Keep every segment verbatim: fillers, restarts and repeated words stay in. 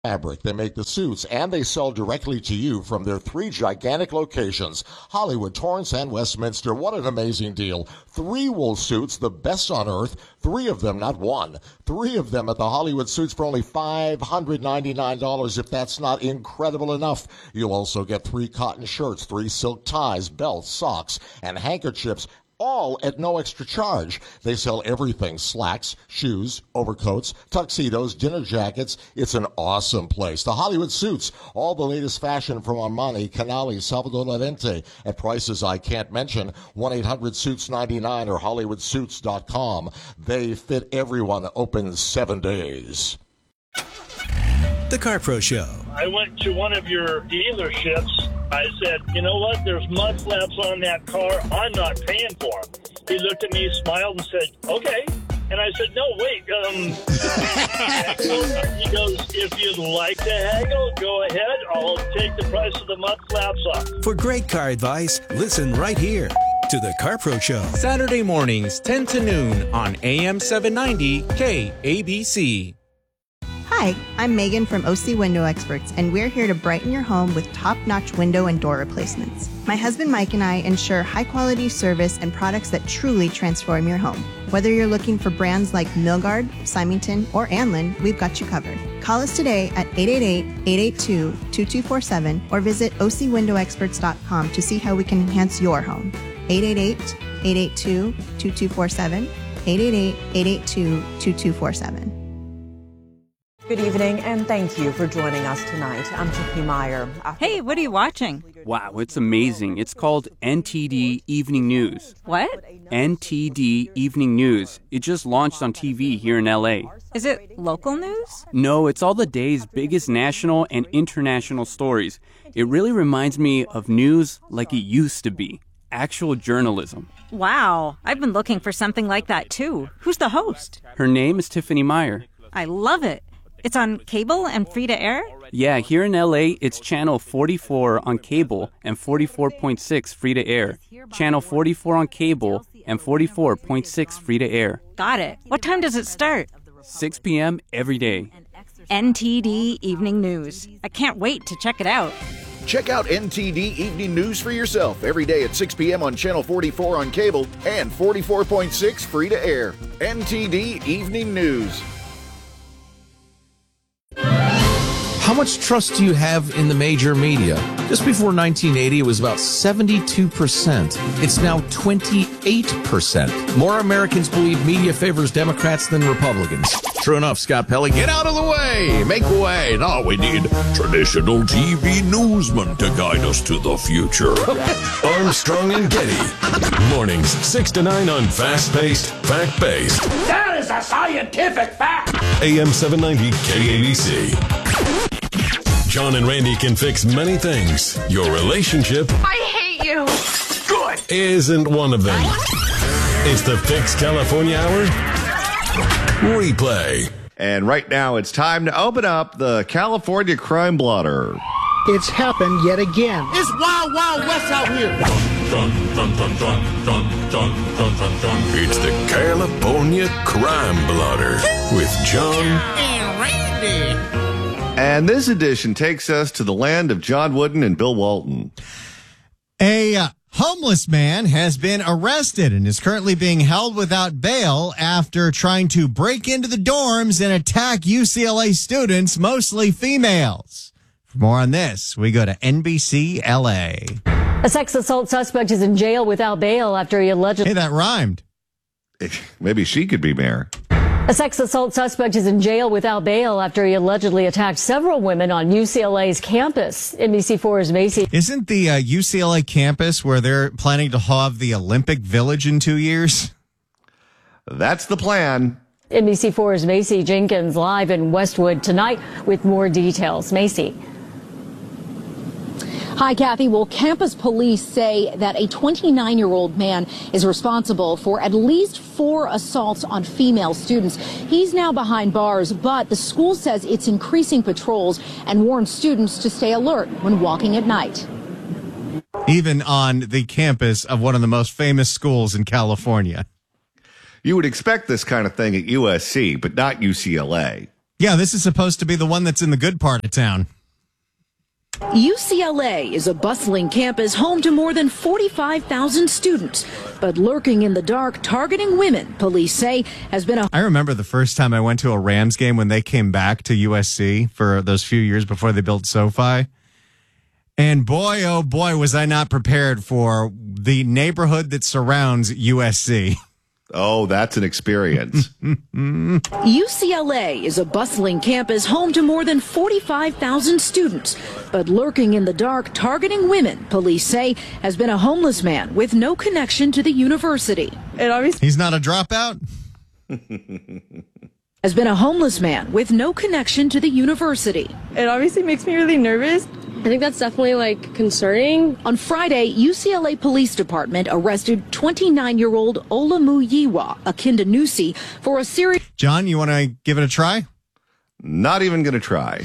Fabric. They make the suits, and they sell directly to you from their three gigantic locations, Hollywood, Torrance, and Westminster. What an amazing deal. Three wool suits, the best on earth. Three of them, not one. Three of them at the Hollywood Suits for only five hundred ninety-nine dollars, if that's not incredible enough. You'll also get three cotton shirts, three silk ties, belts, socks, and handkerchiefs, all at no extra charge. They sell everything: slacks, shoes, overcoats, tuxedos, dinner jackets. It's an awesome place. The Hollywood Suits, all the latest fashion from Armani, Canali, Salvador Lorente, at prices I can't mention. one eight hundred suits ninety-nine or hollywood suits dot com. They fit everyone. Open seven days. The CarPro Show. I went to one of your dealerships. I said, you know what? There's mud flaps on that car. I'm not paying for them. He looked at me, smiled, and said, okay. And I said, no, wait. Um, he goes, if you'd like to haggle, go ahead. I'll take the price of the mud flaps off. For great car advice, listen right here to the CarPro Show. Saturday mornings, ten to noon on A M seven ninety K A B C. Hi, I'm Megan from O C Window Experts, and we're here to brighten your home with top-notch window and door replacements. My husband Mike and I ensure high-quality service and products that truly transform your home. Whether you're looking for brands like Milgard, Symington, or Anlin, we've got you covered. Call us today at eight eight eight, eight eight two, two two four seven or visit O C window experts dot com to see how we can enhance your home. eight eight eight, eight eight two, two two four seven, eight eight eight, eight eight two, two two four seven. Good evening, and thank you for joining us tonight. I'm Tiffany Meyer. Hey, what are you watching? Wow, it's amazing. It's called N T D Evening News. What? N T D Evening News. It just launched on T V here in L A. Is it local news? No, it's all the day's biggest national and international stories. It really reminds me of news like it used to be. Actual journalism. Wow, I've been looking for something like that too. Who's the host? Her name is Tiffany Meyer. I love it. It's on cable and free to air? Yeah, here in L A, it's channel forty-four on cable and forty-four point six free to air. Channel forty-four on cable and forty-four point six free to air. Got it. What time does it start? six p.m. every day. N T D Evening News. I can't wait to check it out. Check out N T D Evening News for yourself every day at six p.m. on Channel forty-four on cable and forty-four point six free to air. N T D Evening News. How much trust do you have in the major media? Just before nineteen eighty, it was about seventy-two percent. It's now twenty-eight percent. More Americans believe media favors Democrats than Republicans. True enough, Scott Pelley, get out of the way! Make way! Now we need traditional T V newsmen to guide us to the future. Armstrong and Getty. Mornings, six to nine on Fast-Paced, Fact-Based. That is a scientific fact! A M seven ninety K A B C. John and Randy can fix many things. Your relationship... I hate you! Good! ...isn't one of them. It's the Fix California Hour Replay. And right now it's time to open up the California Crime Blotter. It's happened yet again. It's Wild Wild West out here. Dun, dun, dun, dun, dun, dun, dun, dun, dun. It's the California Crime Blotter with John and Randy. And this edition takes us to the land of John Wooden and Bill Walton. A uh, homeless man has been arrested and is currently being held without bail after trying to break into the dorms and attack U C L A students, mostly females. For more on this, we go to N B C L A. A sex assault suspect is in jail without bail after he allegedly... Hey, that rhymed. Maybe she could be mayor. A sex assault suspect is in jail without bail after he allegedly attacked several women on U C L A's campus. N B C four's Macy. Isn't the uh, U C L A campus where they're planning to have the Olympic Village in two years? That's the plan. N B C four's Macy Jenkins live in Westwood tonight with more details. Macy. Hi, Kathy. Well, campus police say that a twenty-nine-year-old man is responsible for at least four assaults on female students. He's now behind bars, but the school says it's increasing patrols and warns students to stay alert when walking at night. Even on the campus of one of the most famous schools in California. You would expect this kind of thing at U S C, but not U C L A. Yeah, this is supposed to be the one that's in the good part of town. U C L A is a bustling campus home to more than forty-five thousand students. But lurking in the dark, targeting women, police say, has been a... I remember the first time I went to a Rams game when they came back to U S C for those few years before they built SoFi. And boy, oh boy, was I not prepared for the neighborhood that surrounds U S C. Oh, that's an experience. U C L A is a bustling campus home to more than forty-five thousand students. But lurking in the dark, targeting women, police say, has been a homeless man with no connection to the university. It obviously He's not a dropout? Has been a homeless man with no connection to the university. It obviously makes me really nervous. I think that's definitely, like, concerning. On Friday, U C L A Police Department arrested twenty-nine-year-old Olamuyiwa Akindanusi for a series... John, you want to give it a try? Not even going to try.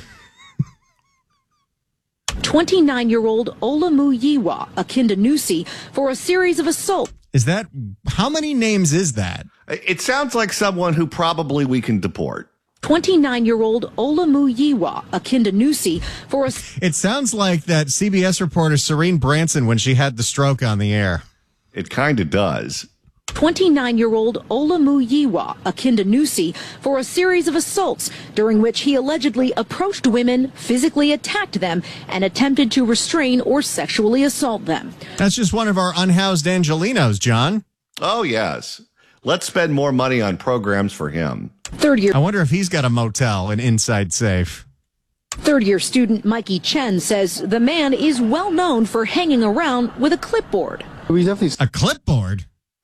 twenty-nine-year-old Olamuyiwa Akindanusi for a series of assaults. Is that... How many names is that? It sounds like someone who probably we can deport. twenty-nine-year-old Olamuyiwa Akindanusi for a... It sounds like that C B S reporter Serene Branson when she had the stroke on the air. It kind of does. twenty-nine-year-old Olamuyiwa Akindanusi for a series of assaults during which he allegedly approached women, physically attacked them, and attempted to restrain or sexually assault them. That's just one of our unhoused Angelinos, John. Oh, yes. Let's spend more money on programs for him. Third year. I wonder if he's got a motel, an inside safe. Third year student Mikey Chen says the man is well known for hanging around with a clipboard. We definitely a clipboard.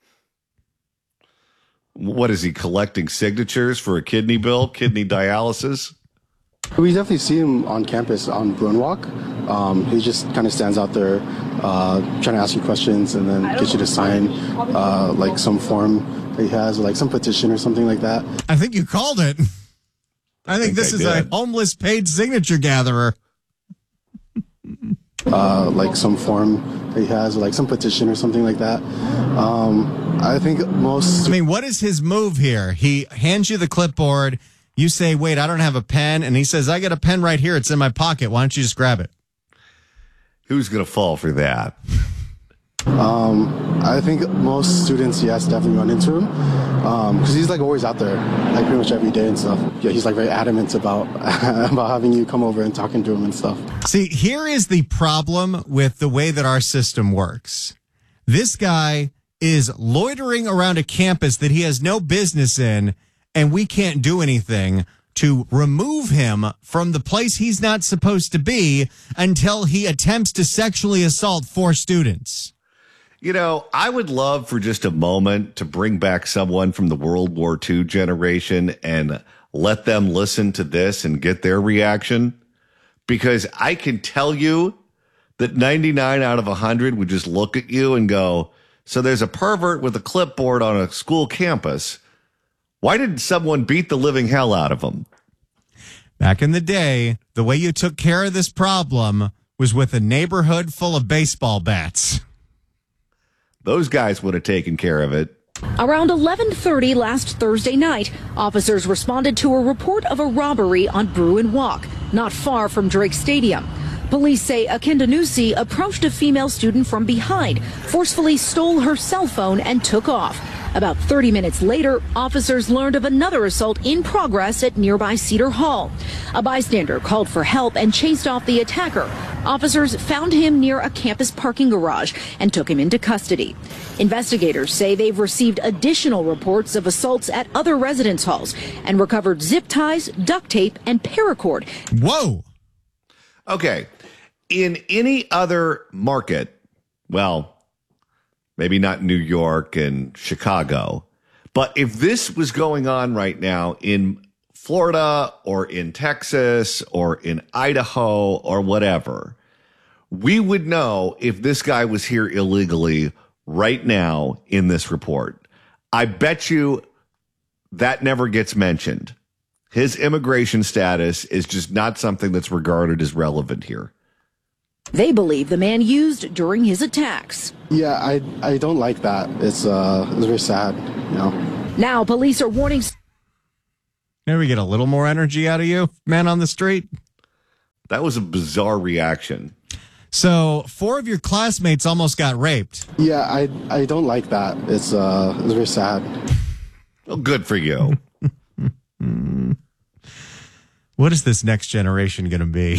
What is he collecting signatures for a kidney bill, kidney dialysis? We definitely see him on campus on Bruin Walk. Um, he just kind of stands out there uh, trying to ask you questions and then get you to sign uh, like some form that he has, like some petition or something like that. I think you called it. I think, I think this I is did. a homeless paid signature gatherer. Uh, like some form that he has, like some petition or something like that. Um, I think most... I mean, what is his move here? He hands you the clipboard. You say, wait, I don't have a pen. And he says, I got a pen right here. It's in my pocket. Why don't you just grab it? Who's going to fall for that? Um, I think most students, yes, definitely run into him. Um, cause he's like always out there, like pretty much every day and stuff. Yeah, he's like very adamant about, about having you come over and talking to him and stuff. See, here is the problem with the way that our system works. This guy is loitering around a campus that he has no business in, and we can't do anything to remove him from the place he's not supposed to be until he attempts to sexually assault four students. You know, I would love for just a moment to bring back someone from the World War Two generation and let them listen to this and get their reaction. Because I can tell you that ninety-nine out of one hundred would just look at you and go, so there's a pervert with a clipboard on a school campus. Why didn't someone beat the living hell out of him? Back in the day, the way you took care of this problem was with a neighborhood full of baseball bats. Those guys would have taken care of it. Around eleven thirty last Thursday night, officers responded to a report of a robbery on Bruin Walk, not far from Drake Stadium. Police say Akindanusi approached a female student from behind, forcefully stole her cell phone, and took off. About thirty minutes later, officers learned of another assault in progress at nearby Cedar Hall. A bystander called for help and chased off the attacker. Officers found him near a campus parking garage and took him into custody. Investigators say they've received additional reports of assaults at other residence halls and recovered zip ties, duct tape, and paracord. Whoa! Okay. In any other market, well, maybe not New York and Chicago, but if this was going on right now in Florida or in Texas or in Idaho or whatever, we would know if this guy was here illegally right now in this report. I bet you that never gets mentioned. His immigration status is just not something that's regarded as relevant here. They believe the man used during his attacks. Yeah, I I don't like that. It's uh it's very sad, you know. Now police are warning. Maybe we get a little more energy out of you, man on the street. That was a bizarre reaction. So four of your classmates almost got raped. Yeah, I I don't like that. It's uh it's very sad. Well, good for you. What is this next generation going to be?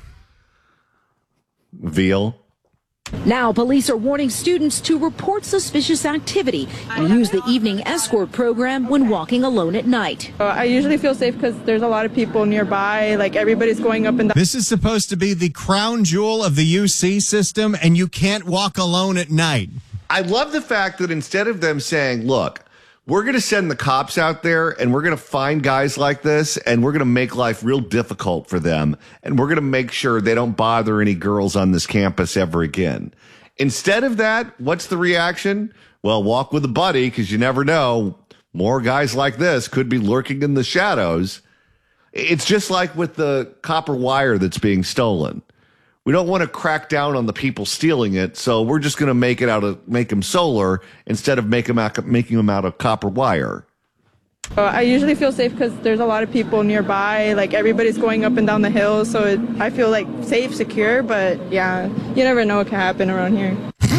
Veal. Now, police are warning students to report suspicious activity and use the evening escort program when walking alone at night. Uh, I usually feel safe because there's a lot of people nearby. Like, everybody's going up and down. This is supposed to be the crown jewel of the U C system, and you can't walk alone at night. I love the fact that instead of them saying, look, we're going to send the cops out there and we're going to find guys like this and we're going to make life real difficult for them. And we're going to make sure they don't bother any girls on this campus ever again. Instead of that, what's the reaction? Well, walk with a buddy, because you never know. More guys like this could be lurking in the shadows. It's just like with the copper wire that's being stolen. We don't want to crack down on the people stealing it, so we're just going to make it out of make them solar instead of make them out, making them out of copper wire. Uh, I usually feel safe because there's a lot of people nearby. Like, everybody's going up and down the hill, so it, I feel like safe, secure. But yeah, you never know what can happen around here.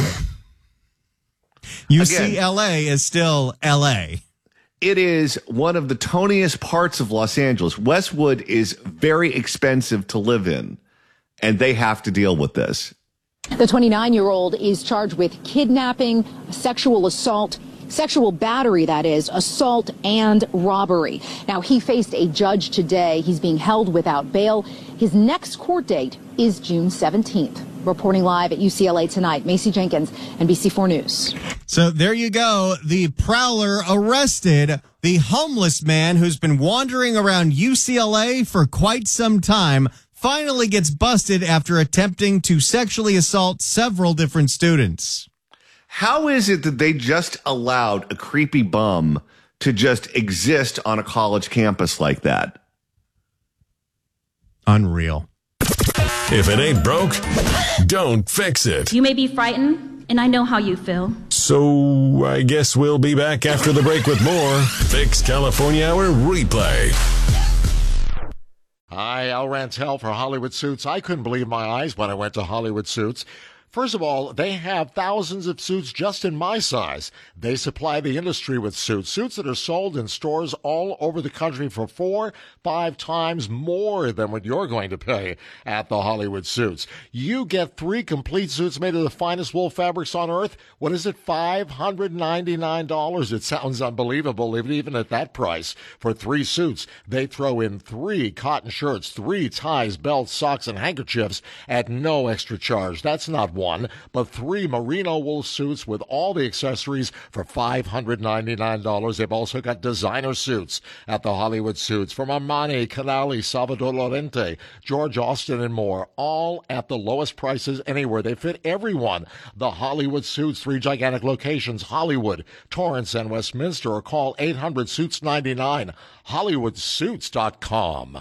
U C L A is still L A. It is one of the toniest parts of Los Angeles. Westwood is very expensive to live in. And they have to deal with this. The twenty-nine-year-old is charged with kidnapping, sexual assault, sexual battery, that is, assault and robbery. Now, he faced a judge today. He's being held without bail. His next court date is June seventeenth. Reporting live at U C L A tonight, Macy Jenkins, N B C four News. So there you go. The prowler arrested. The homeless man who's been wandering around U C L A for quite some time finally gets busted after attempting to sexually assault several different students. How is it that they just allowed a creepy bum to just exist on a college campus like that? Unreal. If it ain't broke, don't fix it. You may be frightened, and I know how you feel. So I guess we'll be back after the break with more Fix California Hour Replay. Hi, Al Rantel for Hollywood Suits. I couldn't believe my eyes when I went to Hollywood Suits. First of all, they have thousands of suits just in my size. They supply the industry with suits, suits that are sold in stores all over the country for four, five times more than what you're going to pay at the Hollywood Suits. You get three complete suits made of the finest wool fabrics on earth. What is it, five hundred ninety-nine dollars? It sounds unbelievable, even at that price. For three suits, they throw in three cotton shirts, three ties, belts, socks, and handkerchiefs at no extra charge. That's not one. One, but three merino wool suits with all the accessories for five hundred ninety-nine dollars. They've also got designer suits at the Hollywood Suits from Armani, Canali, Salvador Lorente, George Austin, and more, all at the lowest prices anywhere. They fit everyone. The Hollywood Suits, three gigantic locations, Hollywood, Torrance, and Westminster, or call eight hundred suits ninety-nine, hollywood suits dot com.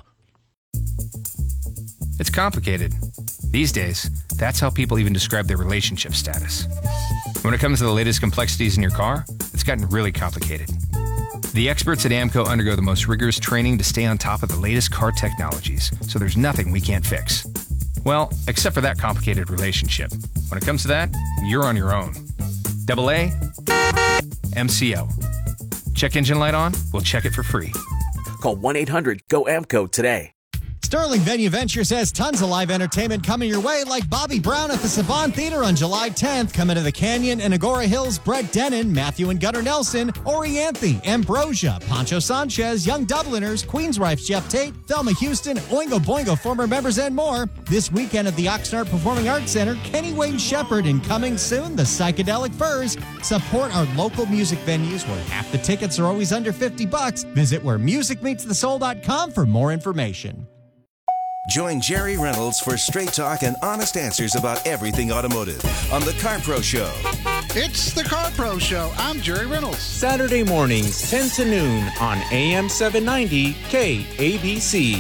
It's complicated. These days, that's how people even describe their relationship status. When it comes to the latest complexities in your car, it's gotten really complicated. The experts at AAMCO undergo the most rigorous training to stay on top of the latest car technologies, so there's nothing we can't fix. Well, except for that complicated relationship. When it comes to that, you're on your own. Double A, M C O. Check engine light on? We'll check it for free. Call one eight hundred G O A M C O today. Sterling Venue Ventures has tons of live entertainment coming your way, like Bobby Brown at the Savant Theater on July tenth, coming to the Canyon and Agora Hills, Brett Dennen, Matthew and Gunnar Nelson, Orianthe, Ambrosia, Pancho Sanchez, Young Dubliners, Queensrife's Jeff Tate, Thelma Houston, Oingo Boingo former members, and more. This weekend at the Oxnard Performing Arts Center, Kenny Wayne Shepherd, and coming soon, the Psychedelic Furs. Support our local music venues where half the tickets are always under fifty bucks. Visit where music meets the soul dot com for more information. Join Jerry Reynolds for straight talk and honest answers about everything automotive on The Car Pro Show. It's The Car Pro Show. I'm Jerry Reynolds. Saturday mornings, ten to noon on A M seven ninety K A B C.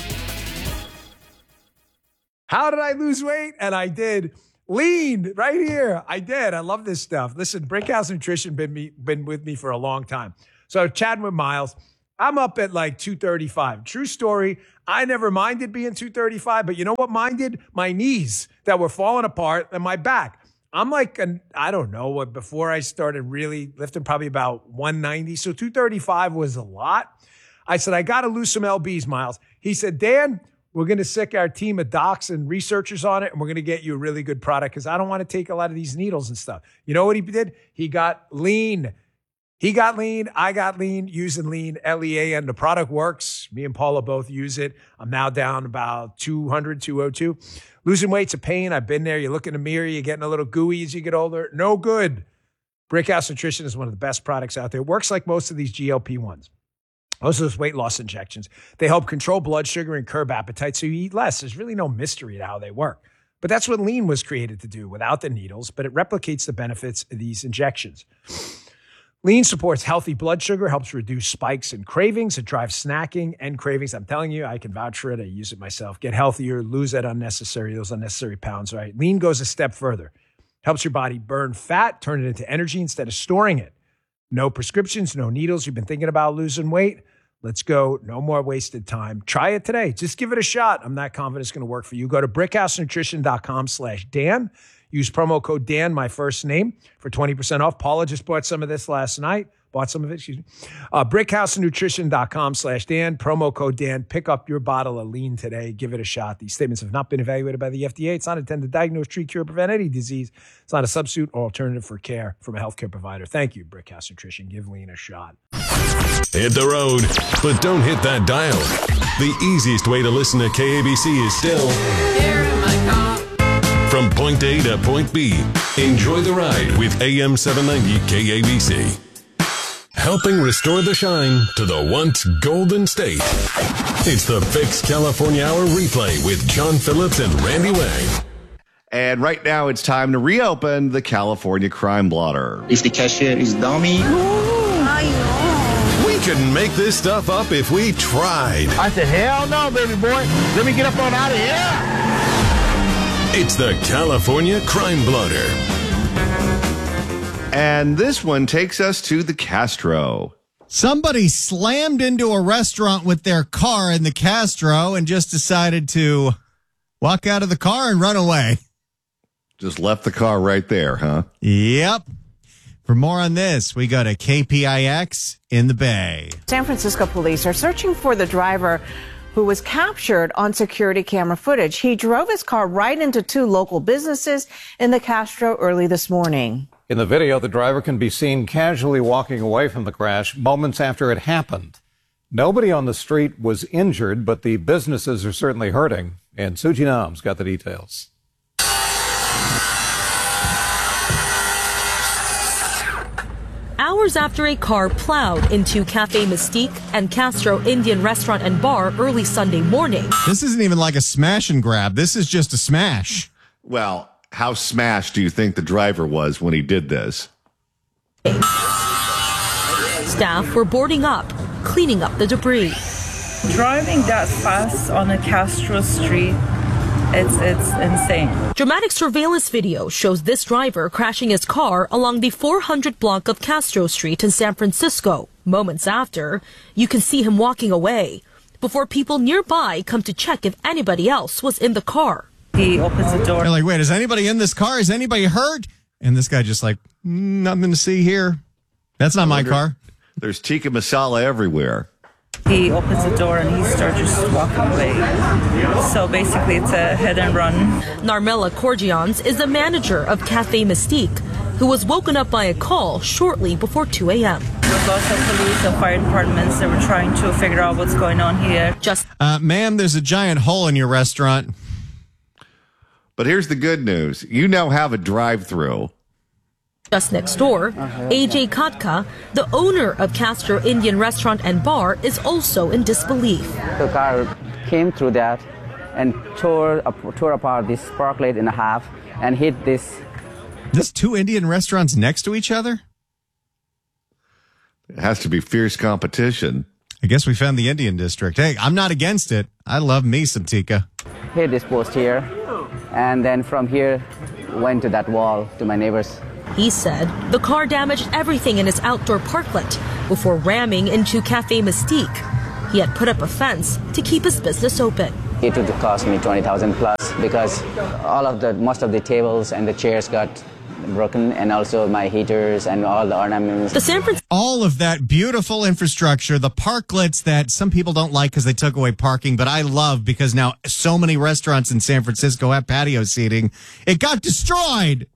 How did I lose weight? And I did. Lean right here. I did. I love this stuff. Listen, Brickhouse Nutrition been me been with me for a long time. So chatting with Miles, I'm up at like two thirty-five. True story. I never minded being two thirty-five, but you know what minded? My knees that were falling apart and my back. I'm like, an, I don't know, what before I started really lifting, probably about one ninety. So two thirty-five was a lot. I said, I got to lose some L Bs, Miles. He said, Dan, we're going to sick our team of docs and researchers on it, and we're going to get you a really good product because I don't want to take a lot of these needles and stuff. You know what he did? He got lean. He got lean. I got lean using lean, L E A, and the product works. Me and Paula both use it. I'm now down about two hundred, two oh two. Losing weight's a pain. I've been there. You look in the mirror, you're getting a little gooey as you get older. No good. Brickhouse Nutrition is one of the best products out there. It works like most of these G L P ones. Most of those weight loss injections. They help control blood sugar and curb appetite so you eat less. There's really no mystery to how they work. But that's what lean was created to do without the needles, but it replicates the benefits of these injections. Lean supports healthy blood sugar, helps reduce spikes and cravings. It drives snacking and cravings. I'm telling you, I can vouch for it. I use it myself. Get healthier, lose that unnecessary, those unnecessary pounds, right? Lean goes a step further. Helps your body burn fat, turn it into energy instead of storing it. No prescriptions, no needles. You've been thinking about losing weight? Let's go. No more wasted time. Try it today. Just give it a shot. I'm not confident it's going to work for you. Go to brickhousenutrition.com slash Dan. Use promo code Dan, my first name, for twenty percent off. Paula just bought some of this last night. Bought some of it, excuse me. Uh, brickhousenutrition.com slash Dan. Promo code Dan. Pick up your bottle of lean today. Give it a shot. These statements have not been evaluated by the F D A. It's not intended to diagnose, treat, cure, or prevent any disease. It's not a substitute or alternative for care from a healthcare provider. Thank you, Brickhouse Nutrition. Give lean a shot. Hit the road, but don't hit that dial. The easiest way to listen to K A B C is still here in my car. From point A to point B, enjoy the ride with A M seven ninety K A B C. Helping restore the shine to the once golden state. It's the Fix California Hour replay with John Phillips and Randy Wang. And right now it's time to reopen the California Crime Blotter. If the cashier is dummy. We couldn't make this stuff up if we tried. I said, hell no, baby boy. Let me get up on out of here. It's the California Crime Blotter. And this one takes us to the Castro. Somebody slammed into a restaurant with their car in the Castro and just decided to walk out of the car and run away. Just left the car right there, huh? Yep. For more on this, we go to K P I X in the Bay. San Francisco police are searching for the driver who was captured on security camera footage. He drove his car right into two local businesses in the Castro early this morning. In the video, the driver can be seen casually walking away from the crash moments after it happened. Nobody on the street was injured, but the businesses are certainly hurting. And Suji Nam's got the details. Hours after a car plowed into Cafe Mystique and Castro Indian Restaurant and Bar early Sunday morning. This isn't even like a smash and grab. This is just a smash. Well, how smashed do you think the driver was when he did this? Staff were boarding up, cleaning up the debris. Driving that fast on a Castro street, it's it's insane. Dramatic surveillance video shows this driver crashing his car along the four hundred block of Castro Street in San Francisco. Moments after, you can see him walking away before people nearby come to check if anybody else was in the car. He opens the door. They're like, wait, is anybody in this car? Is anybody hurt? And this guy just like, mm, nothing to see here. That's not my car. There's tikka masala everywhere. He opens the door and he starts just walking away. So basically it's a hit and run. Narmela Corgians is the manager of Cafe Mystique, who was woken up by a call shortly before two a.m. There's lots of police and fire departments that were trying to figure out what's going on here. Just, uh, ma'am, there's a giant hole in your restaurant. But here's the good news. You now have a drive-through. Just next door, A J Katka, the owner of Castro Indian Restaurant and Bar, is also in disbelief. The car came through that and tore, tore apart this sparklet in half and hit this. There's two Indian restaurants next to each other? It has to be fierce competition. I guess we found the Indian district. Hey, I'm not against it. I love me some tikka. Hit this post here, and then from here went to that wall to my neighbor's. He said the car damaged everything in his outdoor parklet, before ramming into Cafe Mystique. He had put up a fence to keep his business open. It would cost me twenty thousand plus because all of the most of the tables and the chairs got broken, and also my heaters and all the ornaments. The San Francisco all of that beautiful infrastructure, the parklets that some people don't like because they took away parking, but I love because now so many restaurants in San Francisco have patio seating. It got destroyed.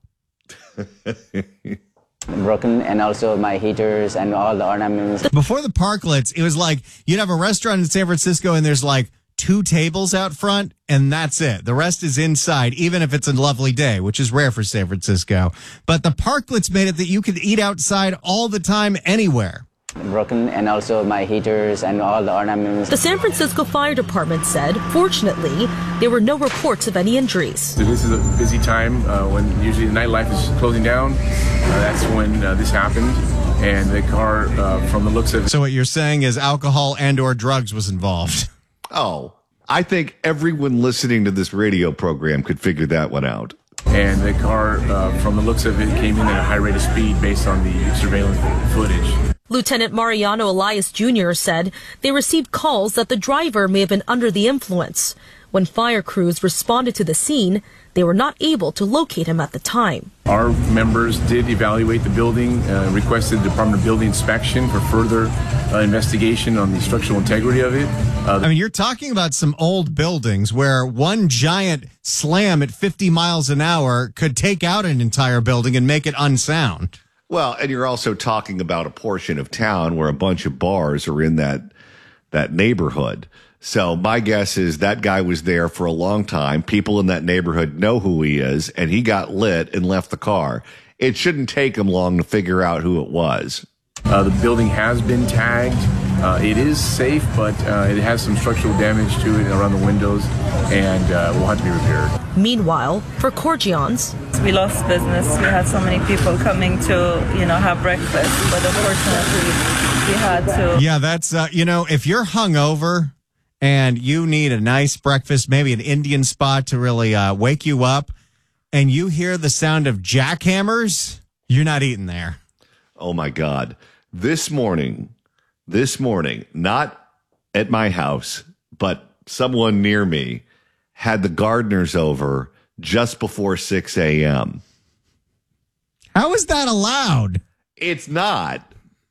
Broken, and also my heaters and all the ornaments. Before the parklets, it was like you'd have a restaurant in San Francisco and there's like two tables out front, and that's it. The rest is inside, even if it's a lovely day, which is rare for San Francisco. But the parklets made it that you could eat outside all the time, anywhere. Broken, and also my heaters and all the ornaments. The San Francisco Fire Department said, fortunately, there were no reports of any injuries. So this is a busy time uh, when usually the nightlife is closing down. Uh, that's when uh, this happened. And the car, uh, from the looks of it. So what you're saying is alcohol and or drugs was involved. Oh, I think everyone listening to this radio program could figure that one out. And the car, uh, from the looks of it, came in at a high rate of speed based on the surveillance footage. Lieutenant Mariano Elias Junior said they received calls that the driver may have been under the influence. When fire crews responded to the scene, they were not able to locate him at the time. Our members did evaluate the building, uh, requested the Department of Building inspection for further uh, investigation on the structural integrity of it. Uh, I mean, you're talking about some old buildings where one giant slam at fifty miles an hour could take out an entire building and make it unsound. Well, and you're also talking about a portion of town where a bunch of bars are in that that neighborhood. So my guess is that guy was there for a long time. People in that neighborhood know who he is, and he got lit and left the car. It shouldn't take him long to figure out who it was. Uh, the building has been tagged. Uh, it is safe, but uh, it has some structural damage to it around the windows, and uh, will have to be repaired. Meanwhile, for Corgions, we lost business. We had so many people coming to, you know, have breakfast, but unfortunately, we had to. Yeah, that's uh, you know, if you're hungover and you need a nice breakfast, maybe an Indian spot to really uh, wake you up, and you hear the sound of jackhammers, you're not eating there. Oh my God! This morning. This morning, not at my house, but someone near me had the gardeners over just before six a.m. How is that allowed? It's not.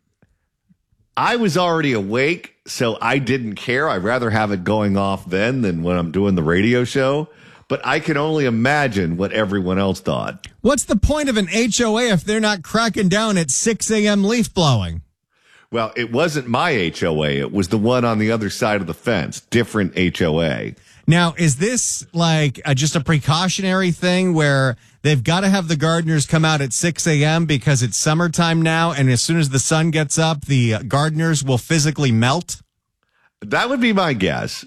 I was already awake, so I didn't care. I'd rather have it going off then than when I'm doing the radio show. But I can only imagine what everyone else thought. What's the point of an H O A if they're not cracking down at six a.m. leaf blowing? Well, it wasn't my H O A. It was the one on the other side of the fence. Different H O A. Now, is this like a, just a precautionary thing where they've got to have the gardeners come out at six a.m. because it's summertime now, and as soon as the sun gets up, the gardeners will physically melt? That would be my guess.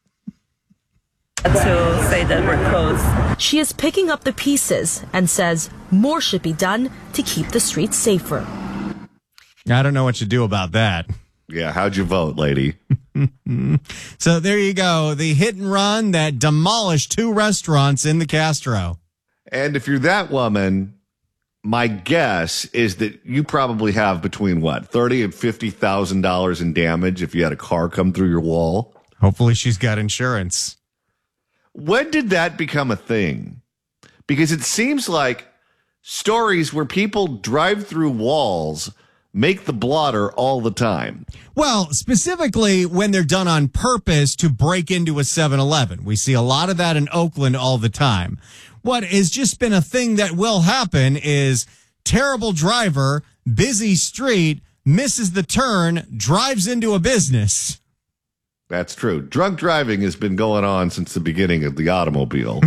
To say that we're closed. She is picking up the pieces and says more should be done to keep the streets safer. I don't know what you do about that. Yeah, how'd you vote, lady? So there you go. The hit and run that demolished two restaurants in the Castro. And if you're that woman, my guess is that you probably have between, what, thirty thousand dollars and fifty thousand dollars in damage if you had a car come through your wall. Hopefully she's got insurance. When did that become a thing? Because it seems like stories where people drive through walls make the blotter all the time. Well, specifically when they're done on purpose to break into a seven eleven. We see a lot of that in Oakland all the time. What has just been a thing that will happen is terrible driver, busy street, misses the turn, drives into a business. That's true. Drunk driving has been going on since the beginning of the automobile.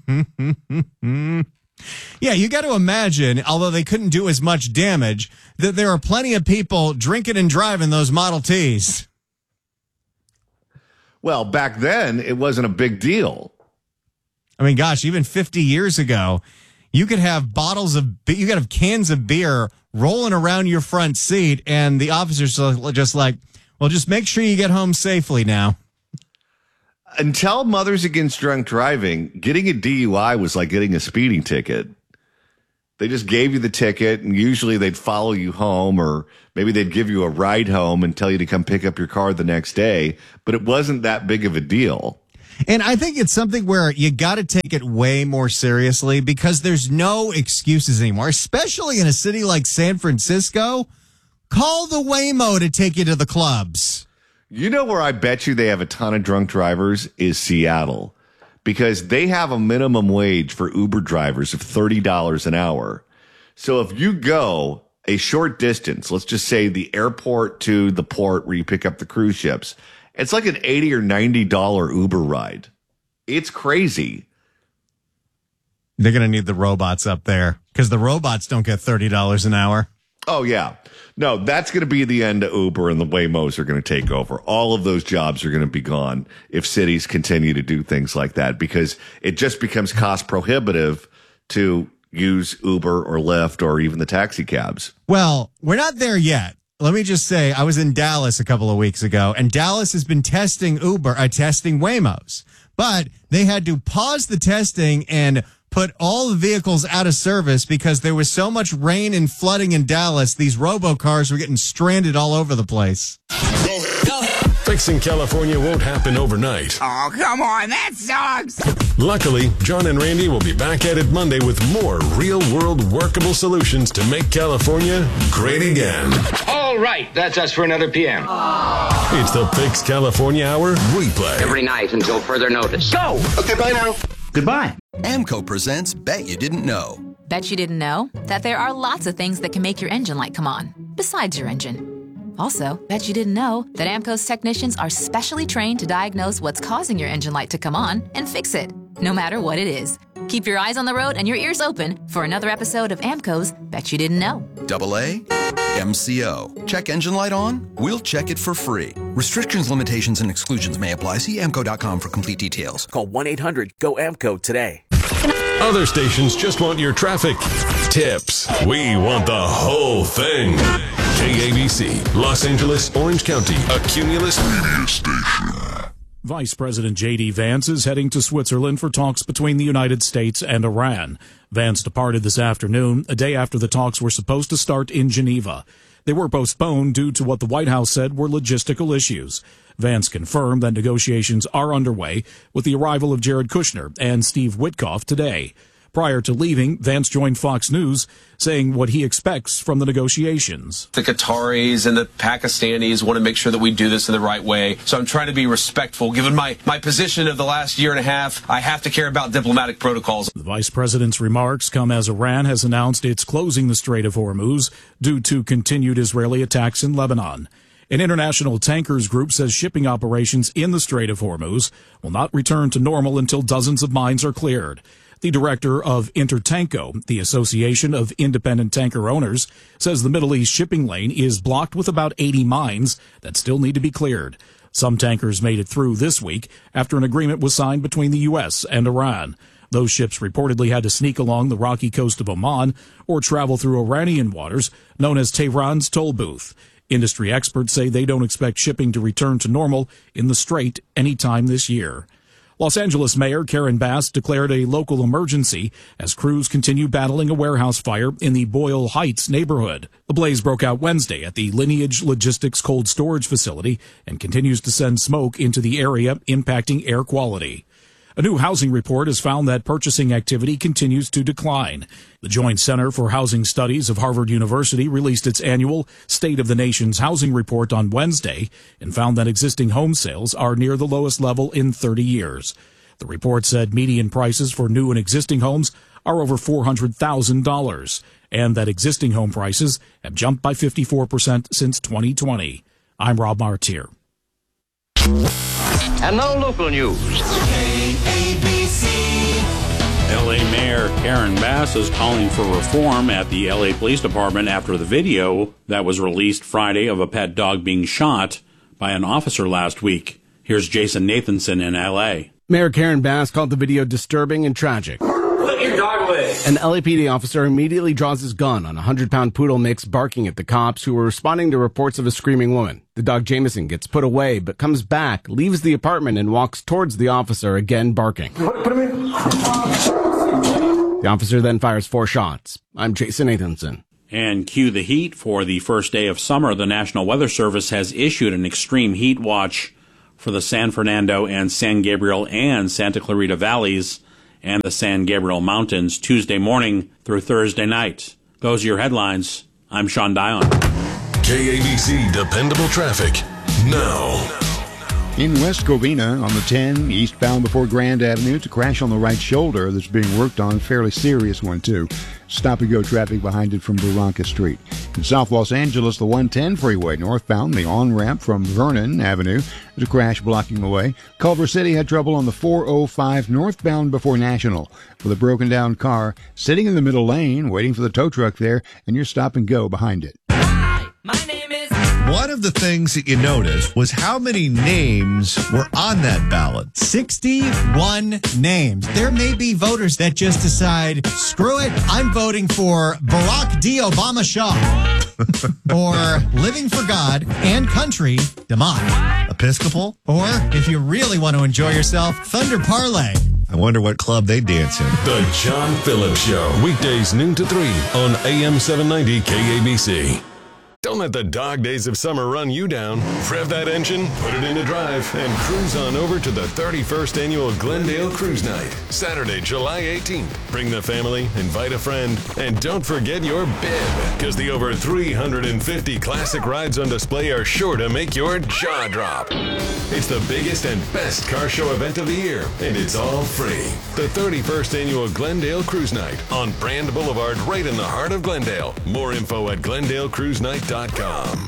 Yeah, you got to imagine, although they couldn't do as much damage, that there are plenty of people drinking and driving those Model Ts. Well, back then, it wasn't a big deal. I mean, gosh, even fifty years ago, you could have bottles of, you could have cans of beer rolling around your front seat, and the officers are just like, well, just make sure you get home safely now. Until Mothers Against Drunk Driving, getting a D U I was like getting a speeding ticket. They just gave you the ticket, and usually they'd follow you home, or maybe they'd give you a ride home and tell you to come pick up your car the next day. But it wasn't that big of a deal. And I think it's something where you got to take it way more seriously because there's no excuses anymore, especially in a city like San Francisco. Call the Waymo to take you to the clubs. You know where I bet you they have a ton of drunk drivers is Seattle, because they have a minimum wage for Uber drivers of thirty dollars an hour. So if you go a short distance, let's just say the airport to the port where you pick up the cruise ships, it's like an eighty or ninety dollars Uber ride. It's crazy. They're going to need the robots up there because the robots don't get thirty dollars an hour. Oh, yeah. No, that's going to be the end of Uber, and the Waymos are going to take over. All of those jobs are going to be gone if cities continue to do things like that, because it just becomes cost prohibitive to use Uber or Lyft or even the taxi cabs. Well, we're not there yet. Let me just say, I was in Dallas a couple of weeks ago, and Dallas has been testing Uber, uh, testing Waymos, but they had to pause the testing and put all the vehicles out of service because there was so much rain and flooding in Dallas. These robocars were getting stranded all over the place. Fixing California won't happen overnight. Oh, come on, that sucks. Luckily, John and Randy will be back at it Monday with more real-world workable solutions to make California great again. All right, that's us for another P M. Aww. It's the Fix California Hour replay. Every night until further notice. Go! Okay, bye now. Goodbye. AMCO presents Bet You Didn't Know. Bet you didn't know that there are lots of things that can make your engine light come on, besides your engine. Also, bet you didn't know that AMCO's technicians are specially trained to diagnose what's causing your engine light to come on and fix it, no matter what it is. Keep your eyes on the road and your ears open for another episode of AMCO's Bet You Didn't Know. Double A, M C O. Check engine light on? We'll check it for free. Restrictions, limitations, and exclusions may apply. See A M C O dot com for complete details. Call one eight hundred G O A M C O today. Other stations just want your traffic tips. We want the whole thing. K A B C, Los Angeles, Orange County, a Cumulus media station. Vice President J D. Vance is heading to Switzerland for talks between the United States and Iran. Vance departed this afternoon, a day after the talks were supposed to start in Geneva. They were postponed due to what the White House said were logistical issues. Vance confirmed that negotiations are underway with the arrival of Jared Kushner and Steve Witkoff today. Prior to leaving, Vance joined Fox News, saying what he expects from the negotiations. The Qataris and the Pakistanis want to make sure that we do this in the right way. So I'm trying to be respectful. Given my, my position of the last year and a half, I have to care about diplomatic protocols. The vice president's remarks come as Iran has announced it's closing the Strait of Hormuz due to continued Israeli attacks in Lebanon. An international tankers group says shipping operations in the Strait of Hormuz will not return to normal until dozens of mines are cleared. The director of Intertanko, the Association of Independent Tanker Owners, says the Middle East shipping lane is blocked with about eighty mines that still need to be cleared. Some tankers made it through this week after an agreement was signed between the U S and Iran. Those ships reportedly had to sneak along the rocky coast of Oman or travel through Iranian waters, known as Tehran's toll booth. Industry experts say they don't expect shipping to return to normal in the Strait anytime this year. Los Angeles Mayor Karen Bass declared a local emergency as crews continue battling a warehouse fire in the Boyle Heights neighborhood. The blaze broke out Wednesday at the Lineage Logistics cold storage facility and continues to send smoke into the area, impacting air quality. A new housing report has found that purchasing activity continues to decline. The Joint Center for Housing Studies of Harvard University released its annual State of the Nation's Housing Report on Wednesday and found that existing home sales are near the lowest level in thirty years. The report said median prices for new and existing homes are over four hundred thousand dollars and that existing home prices have jumped by fifty-four percent since twenty twenty. I'm Rob Martier. And now local news. K A B C. L A Mayor Karen Bass is calling for reform at the L A Police Department after the video that was released Friday of a pet dog being shot by an officer last week. Here's Jason Nathanson in L A. Mayor Karen Bass called the video disturbing and tragic. Put your dog away. An L A P D officer immediately draws his gun on a hundred-pound poodle mix, barking at the cops who were responding to reports of a screaming woman. The dog Jameson gets put away, but comes back, leaves the apartment, and walks towards the officer, again barking. Put, put him in. The officer then fires four shots. I'm Jason Nathanson. And cue the heat. For the first day of summer, the National Weather Service has issued an extreme heat watch for the San Fernando and San Gabriel and Santa Clarita Valleys and the San Gabriel Mountains Tuesday morning through Thursday night. Those are your headlines. I'm Sean Dion. K A B C Dependable Traffic now. In West Covina on the ten, eastbound before Grand Avenue, it's a crash on the right shoulder that's being worked on, fairly serious one too. Stop-and-go traffic behind it from Barranca Street. In South Los Angeles, the one ten freeway northbound, the on-ramp from Vernon Avenue, there's a crash blocking the way. Culver City had trouble on the four oh five northbound before National with a broken-down car sitting in the middle lane waiting for the tow truck there, and you're stop-and-go behind it. My name is... One of the things that you noticed was how many names were on that ballot. sixty-one names. There may be voters that just decide, screw it, I'm voting for Barack D. Obama Shaw. Or Living for God and Country, DeMott. Episcopal? Or, if you really want to enjoy yourself, Thunder Parlay. I wonder what club they dance in. The John Phillips Show. Weekdays noon to three on A M seven ninety K A B C. Don't let the dog days of summer run you down. Rev that engine, put it into drive, and cruise on over to the thirty-first Annual Glendale Cruise Night, Saturday, July eighteenth. Bring the family, invite a friend, and don't forget your bib, because the over three hundred fifty classic rides on display are sure to make your jaw drop. It's the biggest and best car show event of the year, and it's all free. The thirty-first Annual Glendale Cruise Night on Brand Boulevard, right in the heart of Glendale. More info at glendale cruise night dot com.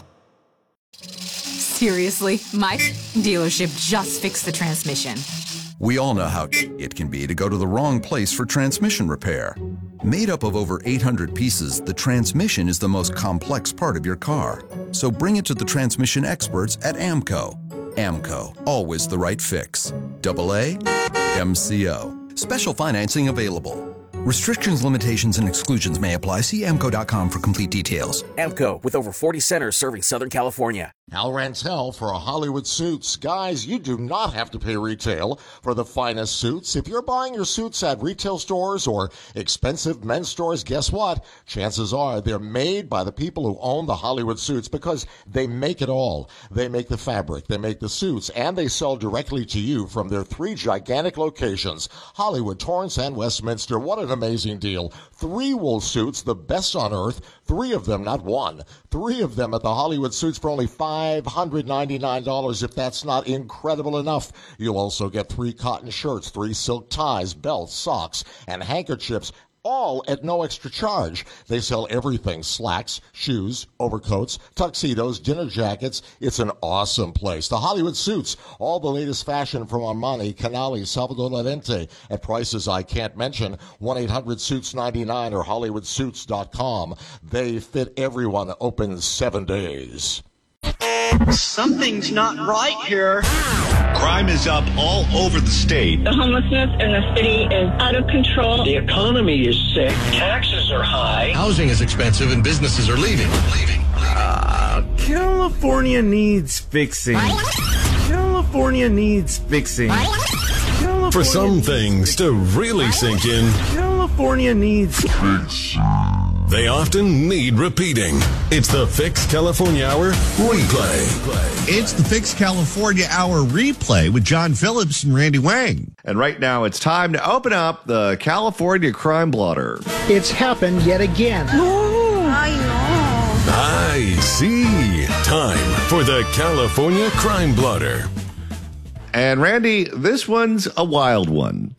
Seriously, my dealership just fixed the transmission. We all know how it can be to go to the wrong place for transmission repair. Made up of over eight hundred pieces, the transmission is the most complex part of your car. So bring it to the transmission experts at AMCO. AMCO, always the right fix. Double A, M C O. Special financing available. Restrictions, limitations, and exclusions may apply. See amco dot com for complete details. AMCO, with over forty centers serving Southern California. Al Rantel for a Hollywood Suits. Guys, you do not have to pay retail for the finest suits. If you're buying your suits at retail stores or expensive men's stores, guess what? Chances are they're made by the people who own the Hollywood Suits, because they make it all. They make the fabric, they make the suits, and they sell directly to you from their three gigantic locations: Hollywood, Torrance, and Westminster. What an amazing deal. Three wool suits, the best on earth. Three of them, not one. Three of them at the Hollywood Suits for only five hundred ninety-nine dollars. If that's not incredible enough, you'll also get three cotton shirts, three silk ties, belts, socks, and handkerchiefs, all at no extra charge. They sell everything: slacks, shoes, overcoats, tuxedos, dinner jackets. It's an awesome place. The Hollywood Suits, all the latest fashion from Armani, Canali, Salvador Lorente, at prices I can't mention. one eight hundred suits ninety-nine or hollywood suits dot com. They fit everyone, open seven days. Something's not right here. Crime is up all over the state. The homelessness in the city is out of control. The economy is sick. Taxes are high. Housing is expensive and businesses are leaving. Leaving. Uh, California needs fixing. California needs fixing. California For some things to really sink in, California needs fixing. They often need repeating. It's the Fix California Hour Replay. It's the Fix California Hour Replay with John Phillips and Randy Wang. And right now it's time to open up the California Crime Blotter. It's happened yet again. No, I know. I see. Time for the California Crime Blotter. And Randy, this one's a wild one.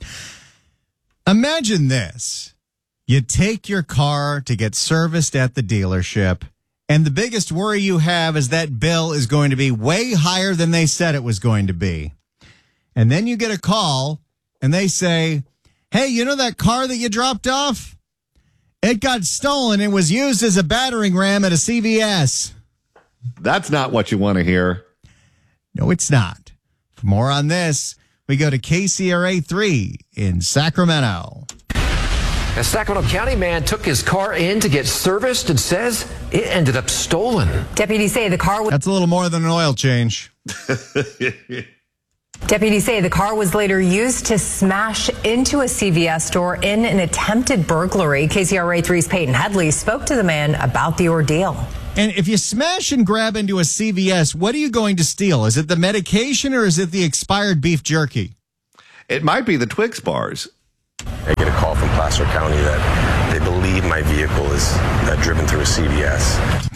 Imagine this. You take your car to get serviced at the dealership, and the biggest worry you have is that bill is going to be way higher than they said it was going to be. And then you get a call, and they say, hey, you know that car that you dropped off? It got stolen and was used as a battering ram at a C V S. That's not what you want to hear. No, it's not. For more on this, we go to K C R A three in Sacramento. A Sacramento County man took his car in to get serviced and says it ended up stolen. Deputies say the car was... That's a little more than an oil change. Deputies say the car was later used to smash into a C V S store in an attempted burglary. K C R A three's Peyton Headley spoke to the man about the ordeal. And if you smash and grab into a C V S, what are you going to steal? Is it the medication or is it the expired beef jerky? It might be the Twix bars. I get a call from Placer County that they believe my vehicle is uh, driven through a C V S.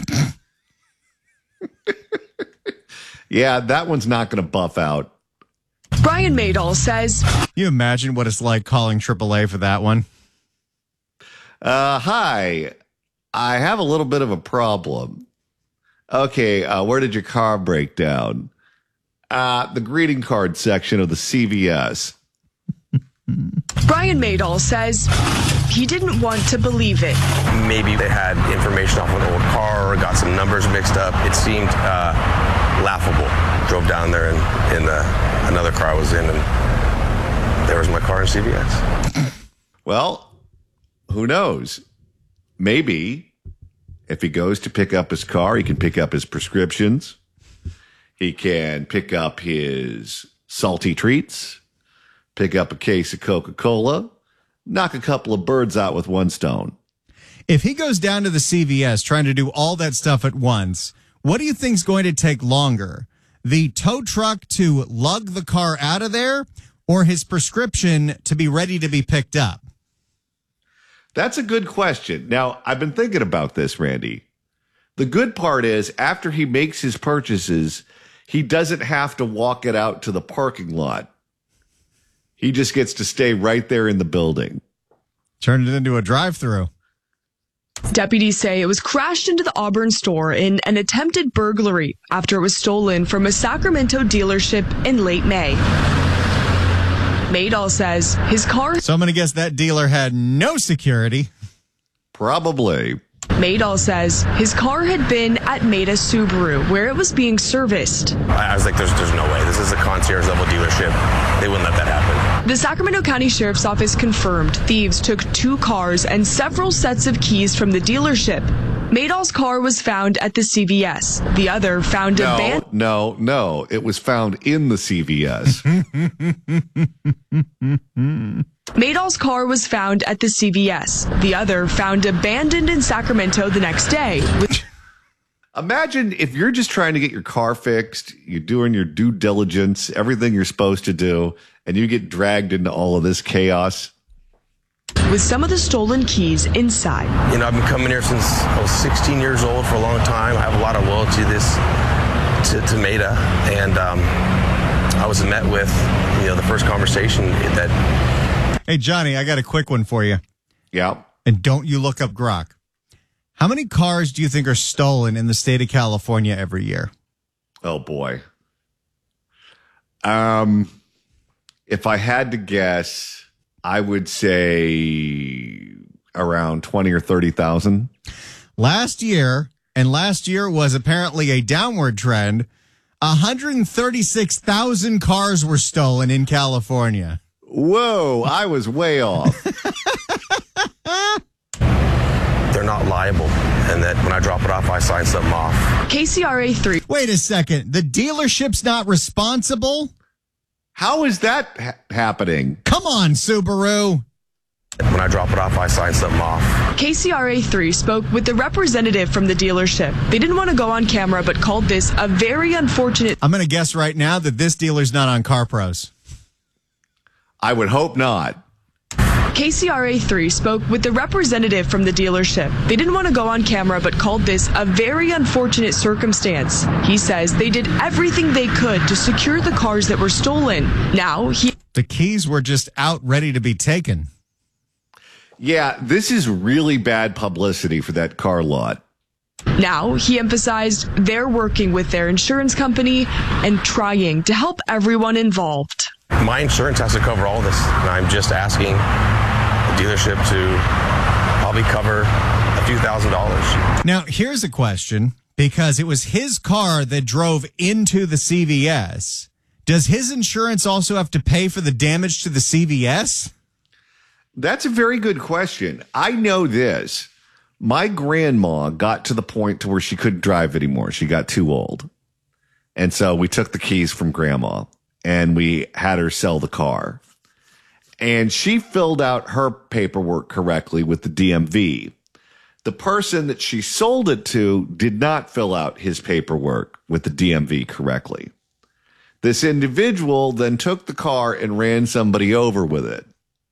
Yeah, that one's not going to buff out. Brian Maydall says, you imagine what it's like calling triple A for that one? Uh, hi, I have a little bit of a problem. Okay, uh, where did your car break down? Uh, the greeting card section of the C V S. Brian Maydall says he didn't want to believe it. Maybe they had information off an old car or got some numbers mixed up. It seemed uh, laughable. Drove down there and, and uh, another car was in, and there was my car in C V S. Well, who knows? Maybe if he goes to pick up his car, he can pick up his prescriptions. He can pick up his salty treats, pick up a case of Coca-Cola, knock a couple of birds out with one stone. If he goes down to the C V S trying to do all that stuff at once, what do you think's going to take longer? The tow truck to lug the car out of there or his prescription to be ready to be picked up? That's a good question. Now, I've been thinking about this, Randy. The good part is after he makes his purchases, he doesn't have to walk it out to the parking lot. He just gets to stay right there in the building. Turn it into a drive-through. Deputies say it was crashed into the Auburn store in an attempted burglary after it was stolen from a Sacramento dealership in late May. Maydall says his car... So I'm going to guess that dealer had no security. Probably. Maydall says his car had been at Maida Subaru, where it was being serviced. I was like, there's, there's no way. This is a concierge level dealership. They wouldn't let that happen. The Sacramento County Sheriff's Office confirmed thieves took two cars and several sets of keys from the dealership. Maydall's car was found at the C V S. The other found no, abandoned. No, no, it was found in the C V S. Maydall's car was found at the C V S. The other found abandoned in Sacramento the next day. Imagine if you're just trying to get your car fixed, you're doing your due diligence, everything you're supposed to do, and you get dragged into all of this chaos. With some of the stolen keys inside. You know, I've been coming here since I was sixteen years old for a long time. I have a lot of loyalty to this, to, to Maida. And um, I was met with, you know, the first conversation that... Hey, Johnny, I got a quick one for you. Yeah. And don't you look up Grok. How many cars do you think are stolen in the state of California every year? Oh, boy. Um, if I had to guess... I would say around twenty or thirty thousand. Last year, and last year was apparently a downward trend, one hundred thirty-six thousand cars were stolen in California. Whoa, I was way off. They're not liable, and that when I drop it off, I sign something off. K C R A three. Wait a second. The dealership's not responsible? How is that ha- happening? Come on, Subaru. When I drop it off, I sign something off. K C R A three spoke with the representative from the dealership. They didn't want to go on camera, but called this a very unfortunate... I'm going to guess right now that this dealer's not on CarPros. I would hope not. K C R A three spoke with the representative from the dealership. They didn't want to go on camera, but called this a very unfortunate circumstance. He says they did everything they could to secure the cars that were stolen. Now he... The keys were just out ready to be taken. Yeah, this is really bad publicity for that car lot. Now, he emphasized they're working with their insurance company and trying to help everyone involved. My insurance has to cover all this, and I'm just asking the dealership to probably cover a few thousand dollars. Now, here's a question, because it was his car that drove into the C V S. Does his insurance also have to pay for the damage to the C V S? That's a very good question. I know this. My grandma got to the point to where she couldn't drive anymore. She got too old. And so we took the keys from grandma. and we had her sell the car. And she filled out her paperwork correctly with the D M V. The person that she sold it to did not fill out his paperwork with the D M V correctly. This individual then took the car and ran somebody over with it.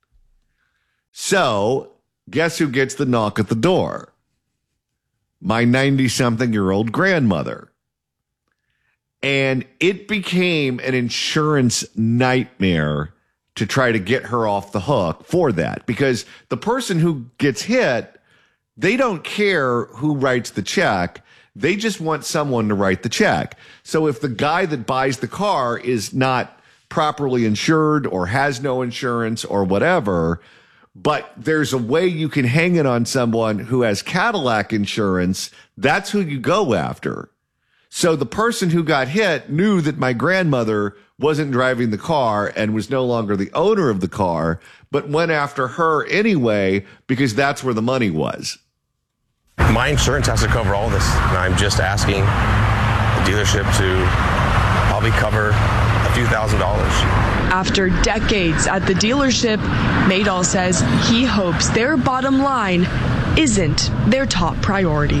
So, guess who gets the knock at the door? My ninety-something-year-old grandmother. And it became an insurance nightmare to try to get her off the hook for that. Because the person who gets hit, they don't care who writes the check. They just want someone to write the check. So if the guy that buys the car is not properly insured or has no insurance or whatever, but there's a way you can hang it on someone who has Cadillac insurance, that's who you go after. So the person who got hit knew that my grandmother wasn't driving the car and was no longer the owner of the car, but went after her anyway because that's where the money was. My insurance has to cover all this, and I'm just asking the dealership to probably cover a few thousand dollars. After decades at the dealership, Maydal says he hopes their bottom line isn't their top priority.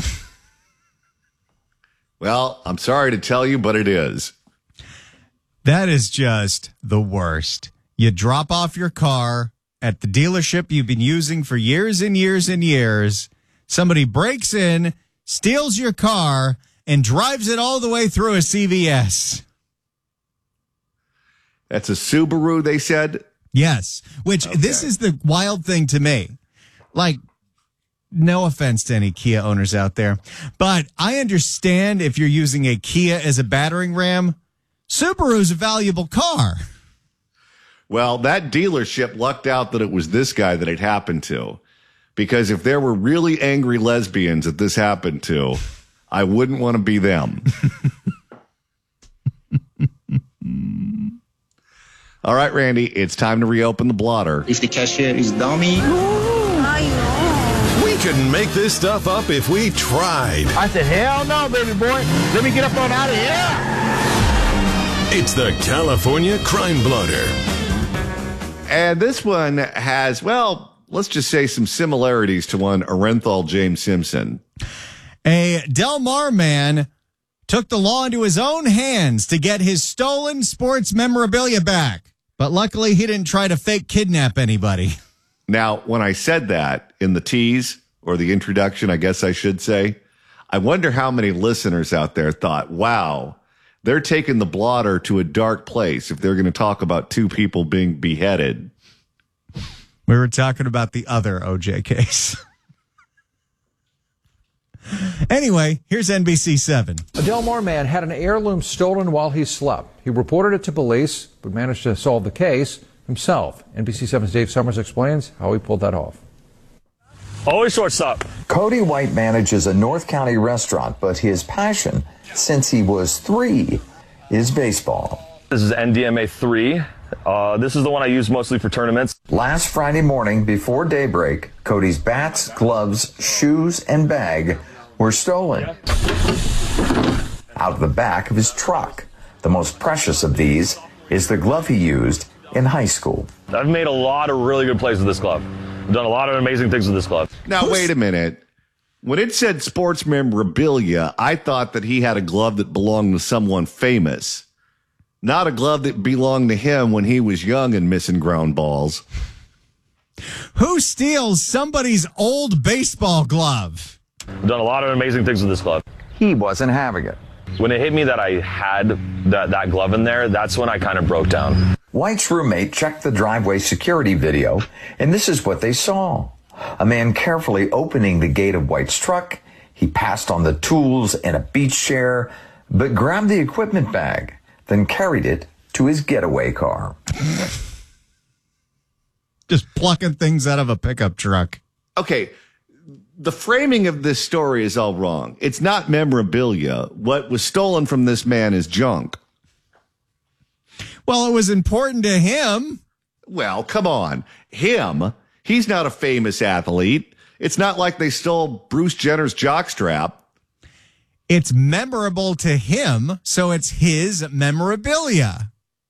Well, I'm sorry to tell you, but it is. That is just the worst. You drop off your car at the dealership you've been using for years and years and years. Somebody breaks in, steals your car, and drives it all the way through a C V S. That's a Subaru, they said? Yes, which okay. This is the wild thing to me. Like, no offense to any Kia owners out there, but I understand if you're using a Kia as a battering ram. Subaru's a valuable car. Well, that dealership lucked out that it was this guy that it happened to. Because if there were really angry lesbians that this happened to, I wouldn't want to be them. All right, Randy, it's time to reopen the blotter. If the cashier is dummy. We couldn't make this stuff up if we tried. I said, hell no, baby boy. Let me get up on out of here. It's the California Crime Blotter. And this one has, well, let's just say some similarities to one Orenthal James Simpson. A Del Mar man took the law into his own hands to get his stolen sports memorabilia back. But luckily, he didn't try to fake kidnap anybody. Now, when I said that in the tease or the introduction, I guess I should say, I wonder how many listeners out there thought, wow, they're taking the blotter to a dark place if they're going to talk about two people being beheaded. We were talking about the other O J case. Anyway, here's N B C seven. A Del Mar man had an heirloom stolen while he slept. He reported it to police, but managed to solve the case himself. N B C seven's Dave Summers explains how he pulled that off. Always shortstop. Cody White manages a North County restaurant, but his passion since he was three is baseball. This is N D M A three. Uh, this is the one I use mostly for tournaments. Last Friday morning before daybreak, Cody's bats, gloves, shoes, and bag were stolen out of the back of his truck. The most precious of these is the glove he used in high school. I've made a lot of really good plays with this glove. I've done a lot of amazing things with this glove. Now, wait a minute. When it said sports memorabilia, I thought that he had a glove that belonged to someone famous. Not a glove that belonged to him when he was young and missing ground balls. Who steals somebody's old baseball glove? I've done a lot of amazing things with this glove. He wasn't having it. When it hit me that I had that, that glove in there, that's when I kind of broke down. White's roommate checked the driveway security video, and this is what they saw. A man carefully opening the gate of White's truck. He passed on the tools and a beach chair, but grabbed the equipment bag, then carried it to his getaway car. Just plucking things out of a pickup truck. Okay, the framing of this story is all wrong. It's not memorabilia. What was stolen from this man is junk. Well, it was important to him. Well, come on. Him? He's not a famous athlete. It's not like they stole Bruce Jenner's jockstrap. It's memorable to him, so it's his memorabilia.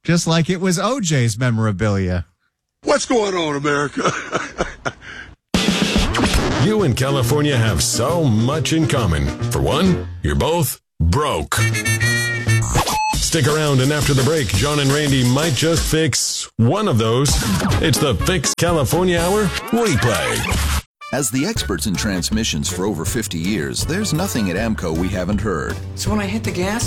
Just like it was O J's memorabilia. What's going on, America? You and California have so much in common. For one, you're both broke. Stick around, and after the break, John and Randy might just fix one of those. It's the Fix California Hour replay. As the experts in transmissions for over fifty years, there's nothing at AMCO we haven't heard. So when I hit the gas,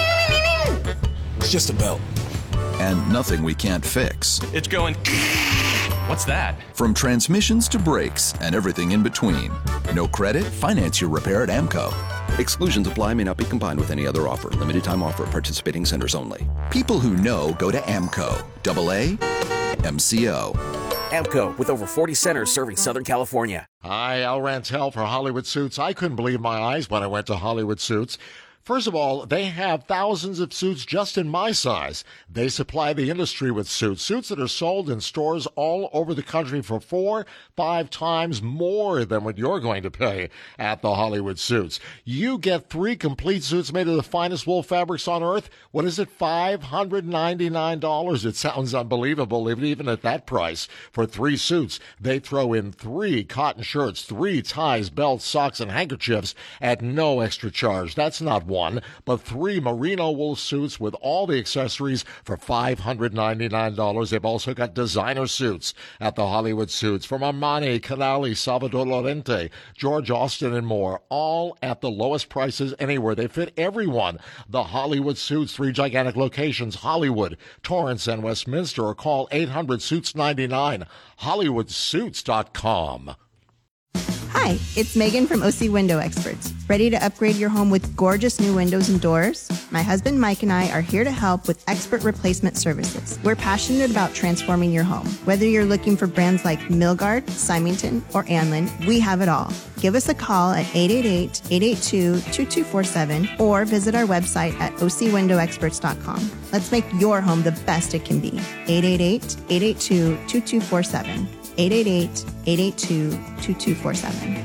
It's just a belt. And nothing we can't fix. it's going. What's that? From transmissions to brakes and everything in between. No credit? Finance your repair at AMCO. Exclusions apply, may not be combined with any other offer. Limited time offer at participating centers only. People who know go to AMCO. Double A M C O. AMCO, with over forty centers serving Southern California. Hi, Al Rantel for Hollywood Suits. I couldn't believe my eyes when I went to Hollywood Suits. First of all, they have thousands of suits just in my size. They supply the industry with suits, suits that are sold in stores all over the country for four, five times more than what you're going to pay at the Hollywood Suits. You get three complete suits made of the finest wool fabrics on earth. What is it, five hundred ninety-nine dollars? It sounds unbelievable, even at that price. For three suits, they throw in three cotton shirts, three ties, belts, socks, and handkerchiefs at no extra charge. That's not one. One, but three merino wool suits with all the accessories for five hundred ninety-nine dollars. They've also got designer suits at the Hollywood Suits from Armani, Canali, Salvador Lorente, George Austin, and more, all at the lowest prices anywhere. They fit everyone. The Hollywood Suits, three gigantic locations, Hollywood, Torrance, and Westminster, or call eight hundred suits ninety-nine, hollywood suits dot com. Hi, it's Megan from O C Window Experts. Ready to upgrade your home with gorgeous new windows and doors? My husband Mike and I are here to help with expert replacement services. We're passionate about transforming your home. Whether you're looking for brands like Milgard, Symington, or Anlin, we have it all. Give us a call at eight eight eight, eight eight two, two two four seven or visit our website at o c window experts dot com. Let's make your home the best it can be. eight eight eight, eight eight two, two two four seven. eight eight eight, eight eight two, two two four seven.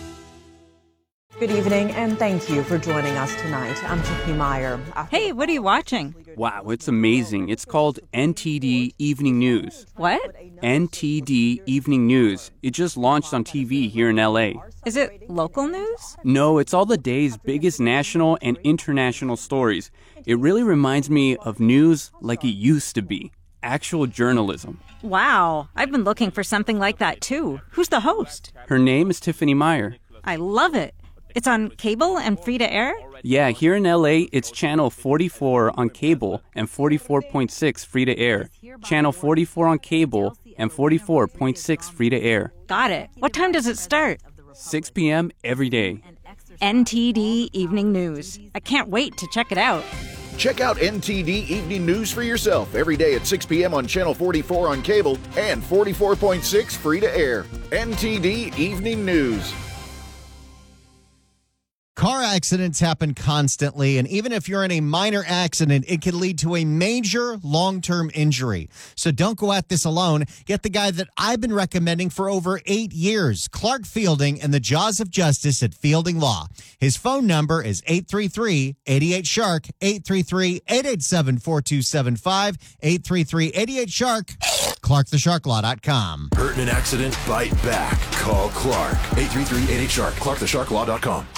Good evening, and thank you for joining us tonight. I'm Tiffany Meyer. Hey, what are you watching? Wow, it's amazing. It's called N T D Evening News. What? N T D Evening News. It just launched on T V here in L A. Is it local news? No, it's all the day's biggest national and international stories. It really reminds me of news like it used to be. Actual journalism. Wow, I've been looking for something like that too. Who's the host? Her name is Tiffany Meyer. I love it. It's on cable and free to air? Yeah, here in L A, it's channel forty-four on cable and forty-four point six free to air. Channel forty-four on cable and forty-four point six free to air. Got it. What time does it start? six p.m. every day. N T D Evening News. I can't wait to check it out. Check out N T D Evening News for yourself every day at six p.m. on Channel forty-four on cable and forty-four point six free to air. N T D Evening News. Car accidents happen constantly, and even if you're in a minor accident, it can lead to a major long-term injury. So don't go at this alone. Get the guy that I've been recommending for over eight years, Clark Fielding, and the Jaws of Justice at Fielding Law. His phone number is eight three three, eight eight, shark, eight three three, eight eight seven, four two seven five, eight three three, eight eight, shark, clark the shark law dot com. Hurt in an accident? Bite back. Call Clark. eight three three, eight eight, shark, clark the shark law dot com.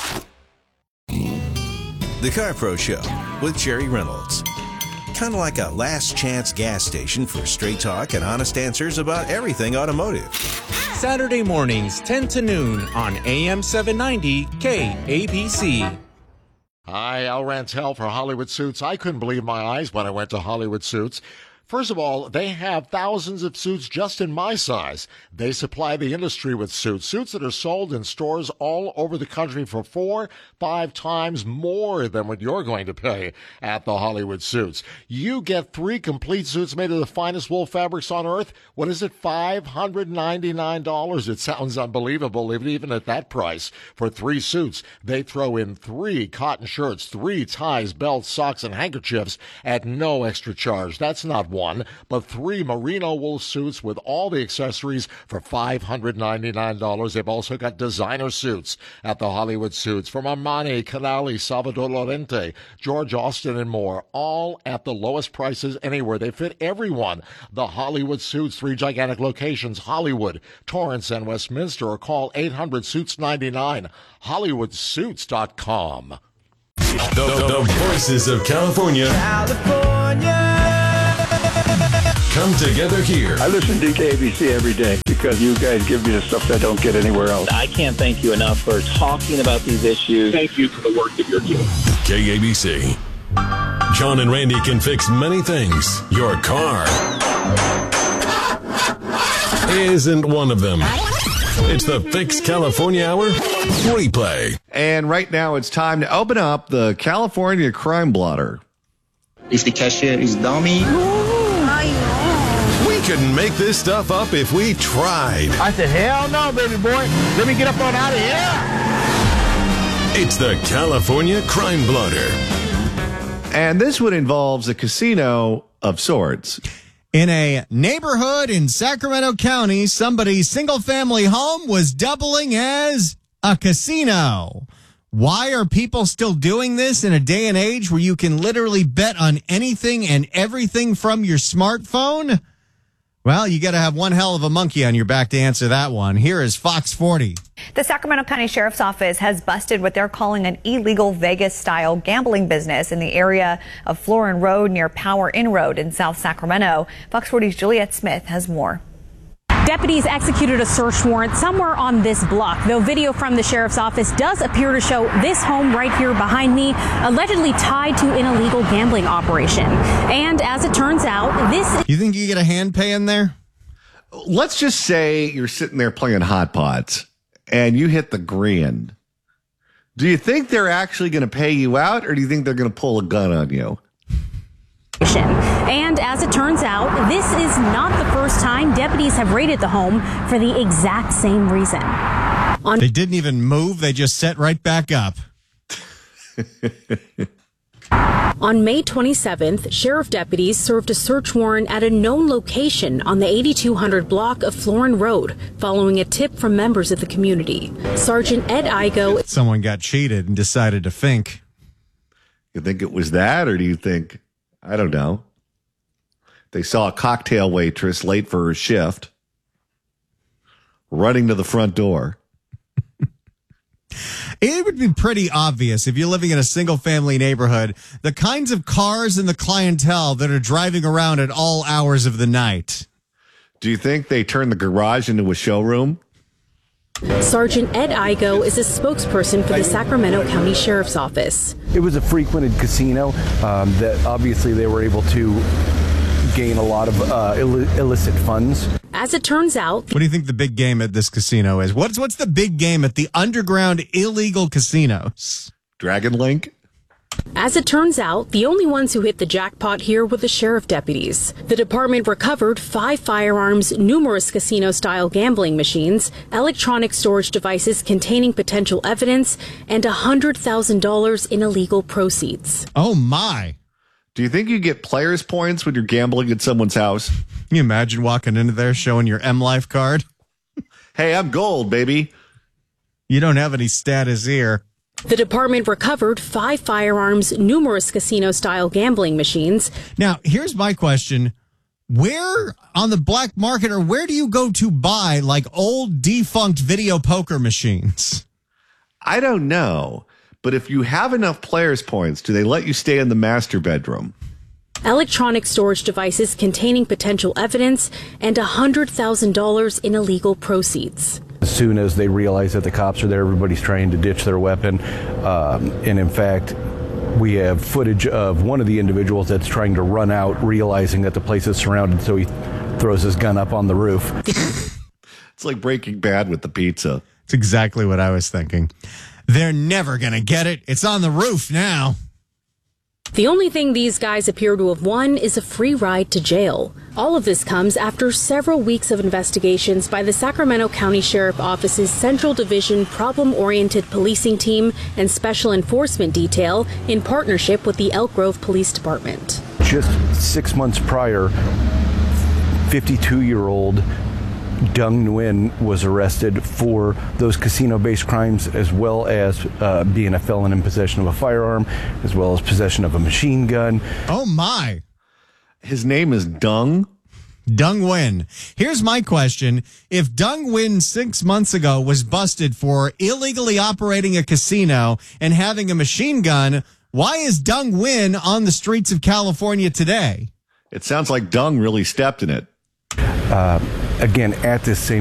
The Car Pro Show with Jerry Reynolds. Kind of like a last chance gas station for straight talk and honest answers about everything automotive. Saturday mornings, ten to noon on A M seven ninety K A B C. Hi, Al Rantel for Hollywood Suits. I couldn't believe my eyes when I went to Hollywood Suits. First of all, they have thousands of suits just in my size. They supply the industry with suits, suits that are sold in stores all over the country for four, five times more than what you're going to pay at the Hollywood Suits. You get three complete suits made of the finest wool fabrics on earth. What is it, five hundred ninety-nine dollars? It sounds unbelievable, even at that price. For three suits, they throw in three cotton shirts, three ties, belts, socks, and handkerchiefs at no extra charge. That's not one. one, but three merino wool suits with all the accessories for five hundred ninety-nine dollars. They've also got designer suits at the Hollywood Suits from Armani, Canali, Salvador Lorente, George Austin, and more, all at the lowest prices anywhere. They fit everyone. The Hollywood Suits, three gigantic locations, Hollywood, Torrance, and Westminster, or call eight hundred suits ninety-nine, hollywood suits dot com. The, the, the voices of California, California come together here. I listen to K A B C every day because you guys give me the stuff that I don't get anywhere else. I can't thank you enough for talking about these issues. Thank you for the work that you're doing. K A B C. John and Randy can fix many things. Your car isn't one of them. It's the Fix California Hour replay. And right now it's time to open up the California Crime Blotter. If the cashier is dummy. We couldn't make this stuff up if we tried. I said, hell no, baby boy. Let me get up on out of here. It's the California Crime Blotter. And this one involves a casino of sorts. In a neighborhood in Sacramento County, somebody's single-family home was doubling as a casino. Why are people still doing this in a day and age where you can literally bet on anything and everything from your smartphone? Well, you got to have one hell of a monkey on your back to answer that one. Here is Fox forty. The Sacramento County Sheriff's Office has busted what they're calling an illegal Vegas-style gambling business in the area of Florin Road near Power Inn Road in South Sacramento. Fox forty's Juliette Smith has more. Deputies executed a search warrant somewhere on this block, though video from the sheriff's office does appear to show this home right here behind me allegedly tied to an illegal gambling operation. And as it turns out, this... You think you get a hand pay in there? Let's just say you're sitting there playing Hot Pots and you hit the grand. Do you think they're actually going to pay you out, or do you think they're going to pull a gun on you? And as it turns out, this is not the first time deputies have raided the home for the exact same reason. On- they didn't even move. They just set right back up. On May twenty-seventh, sheriff deputies served a search warrant at a known location on the eighty-two hundred block of Florin Road following a tip from members of the community. Sergeant Ed Igo. Someone got cheated and decided to think. You think it was that, or do you think... I don't know. They saw a cocktail waitress late for her shift, running to the front door. It would be pretty obvious if you're living in a single-family neighborhood, the kinds of cars and the clientele that are driving around at all hours of the night. Do you think they turned the garage into a showroom? Sergeant Ed Igo is a spokesperson for the Sacramento County Sheriff's Office. It was a frequented casino um, that obviously they were able to gain a lot of uh, Ill- illicit funds. As it turns out... What do you think the big game at this casino is? What's, what's the big game at the underground illegal casinos? Dragon Link? As it turns out, the only ones who hit the jackpot here were the sheriff deputies. The department recovered five firearms, numerous casino-style gambling machines, electronic storage devices containing potential evidence, and one hundred thousand dollars in illegal proceeds. Oh, my. Do you think you get players' points when you're gambling at someone's house? Can you imagine walking into there showing your M-Life card? Hey, I'm gold, baby. You don't have any status here. The department recovered five firearms, numerous casino-style gambling machines. Now, here's my question. Where on the black market, or where do you go to buy, like, old defunct video poker machines? I don't know. But if you have enough players' points, do they let you stay in the master bedroom? Electronic storage devices containing potential evidence and one hundred thousand dollars in illegal proceeds. As soon as they realize that the cops are there, everybody's trying to ditch their weapon. Um, and in fact, we have footage of one of the individuals that's trying to run out, realizing that the place is surrounded, so he throws his gun up on the roof. It's like Breaking Bad with the pizza. It's exactly what I was thinking. They're never going to get it. It's on the roof now. The only thing these guys appear to have won is a free ride to jail. All of this comes after several weeks of investigations by the Sacramento County Sheriff Office's Central Division Problem-Oriented Policing Team and Special Enforcement Detail in partnership with the Elk Grove Police Department. Just six months prior, fifty-two-year-old Dung Nguyen was arrested for those casino-based crimes, as well as uh, being a felon in possession of a firearm, as well as possession of a machine gun. Oh, my. His name is Dung? Dung Nguyen. Here's my question. If Dung Nguyen six months ago was busted for illegally operating a casino and having a machine gun, why is Dung Nguyen on the streets of California today? It sounds like Dung really stepped in it. Uh, again, at this same